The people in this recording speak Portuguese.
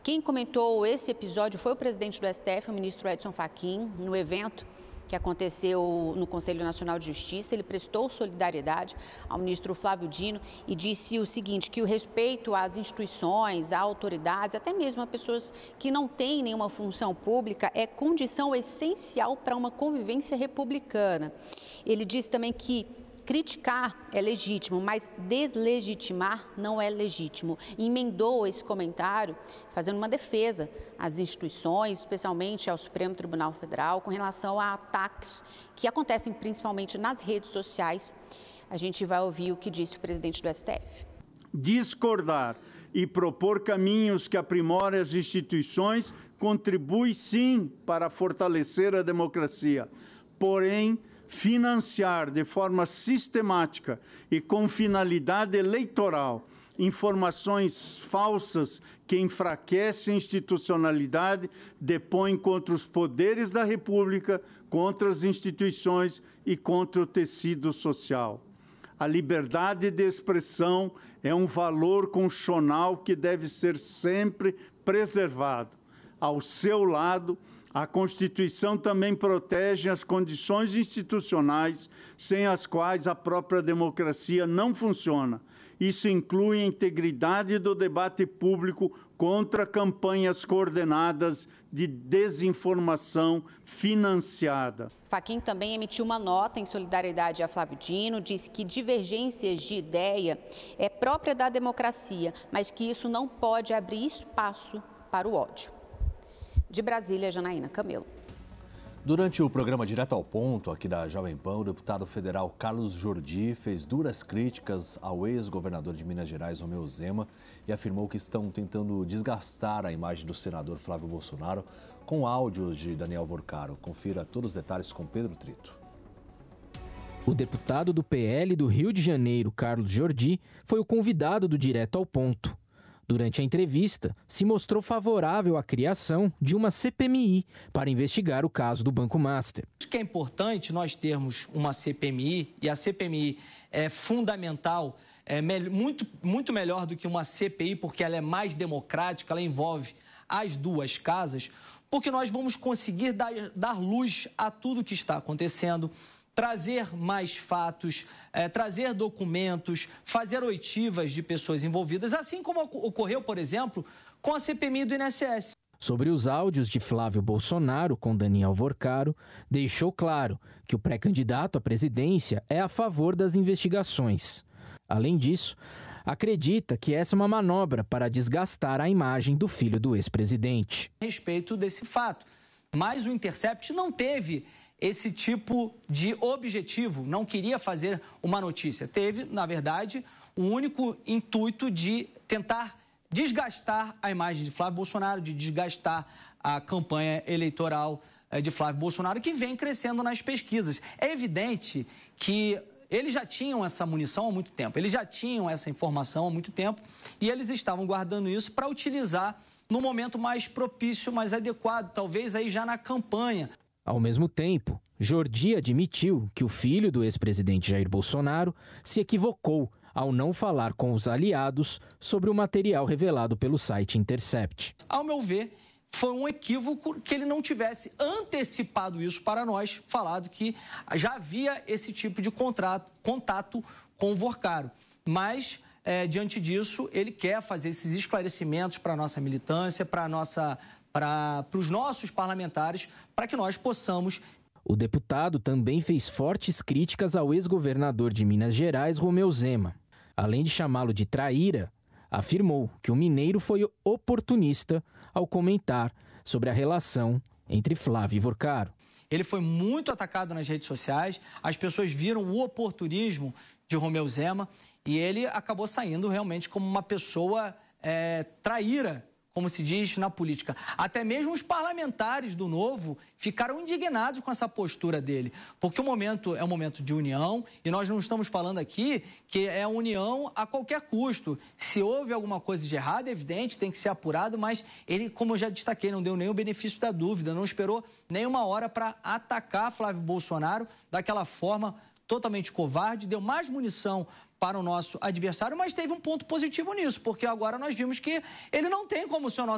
Quem comentou esse episódio foi o presidente do STF, o ministro Edson Fachin, no evento que aconteceu no Conselho Nacional de Justiça. Ele prestou solidariedade ao ministro Flávio Dino e disse o seguinte, que o respeito às instituições, a autoridades, até mesmo a pessoas que não têm nenhuma função pública, é condição essencial para uma convivência republicana. Ele disse também que criticar é legítimo, mas deslegitimar não é legítimo. E emendou esse comentário fazendo uma defesa às instituições, especialmente ao Supremo Tribunal Federal, com relação a ataques que acontecem principalmente nas redes sociais. A gente vai ouvir o que disse o presidente do STF. Discordar e propor caminhos que aprimorem as instituições contribui sim para fortalecer a democracia. Porém, financiar de forma sistemática e com finalidade eleitoral informações falsas que enfraquecem a institucionalidade, depõem contra os poderes da República, contra as instituições e contra o tecido social. A liberdade de expressão é um valor constitucional que deve ser sempre preservado. Ao seu lado, a Constituição também protege as condições institucionais sem as quais a própria democracia não funciona. Isso inclui a integridade do debate público contra campanhas coordenadas de desinformação financiada. Fachin também emitiu uma nota em solidariedade a Flávio Dino, disse que divergências de ideia é própria da democracia, mas que isso não pode abrir espaço para o ódio. De Brasília, Janaína Camelo. Durante o programa Direto ao Ponto, aqui da Jovem Pan, o deputado federal Carlos Jordi fez duras críticas ao ex-governador de Minas Gerais, Romeu Zema, e afirmou que estão tentando desgastar a imagem do senador Flávio Bolsonaro com áudios de Daniel Vorcaro. Confira todos os detalhes com Pedro Trito. O deputado do PL do Rio de Janeiro, Carlos Jordi, foi o convidado do Direto ao Ponto. Durante a entrevista, se mostrou favorável à criação de uma CPMI para investigar o caso do Banco Master. Acho que é importante nós termos uma CPMI, e a CPMI é fundamental, muito melhor do que uma CPI, porque ela é mais democrática, ela envolve as duas casas, porque nós vamos conseguir dar luz a tudo que está acontecendo, trazer mais fatos, trazer documentos, fazer oitivas de pessoas envolvidas, assim como ocorreu, por exemplo, com a CPMI do INSS. Sobre os áudios de Flávio Bolsonaro com Daniel Vorcaro, deixou claro que o pré-candidato à presidência é a favor das investigações. Além disso, acredita que essa é uma manobra para desgastar a imagem do filho do ex-presidente. A respeito desse fato, mas o Intercept não teve esse tipo de objetivo, não queria fazer uma notícia. Teve, na verdade, o único intuito de tentar desgastar a imagem de Flávio Bolsonaro, de desgastar a campanha eleitoral de Flávio Bolsonaro, que vem crescendo nas pesquisas. É evidente que eles já tinham essa munição há muito tempo, eles já tinham essa informação há muito tempo e eles estavam guardando isso para utilizar no momento mais propício, mais adequado, talvez aí já na campanha. Ao mesmo tempo, Jordi admitiu que o filho do ex-presidente Jair Bolsonaro se equivocou ao não falar com os aliados sobre o material revelado pelo site Intercept. Ao meu ver, foi um equívoco que ele não tivesse antecipado isso para nós, falado que já havia esse tipo de contato com o Vorcaro. Mas, diante disso, ele quer fazer esses esclarecimentos para a nossa militância, para os nossos parlamentares, para que nós possamos. O deputado também fez fortes críticas ao ex-governador de Minas Gerais, Romeu Zema. Além de chamá-lo de traíra, afirmou que o mineiro foi oportunista ao comentar sobre a relação entre Flávio e Vorcaro. Ele foi muito atacado nas redes sociais, as pessoas viram o oportunismo de Romeu Zema e ele acabou saindo realmente como uma pessoa traíra, como se diz na política. Até mesmo os parlamentares do Novo ficaram indignados com essa postura dele, porque o momento é um momento de união e nós não estamos falando aqui que é a união a qualquer custo. Se houve alguma coisa de errado, é evidente, tem que ser apurado, mas ele, como eu já destaquei, não deu nem o benefício da dúvida, não esperou nem uma hora para atacar Flávio Bolsonaro daquela forma totalmente covarde, deu mais munição para o nosso adversário, mas teve um ponto positivo nisso, porque agora nós vimos que ele não tem como ser o nosso